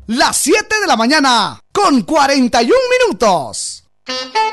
las 7 de la mañana, con 41 minutos.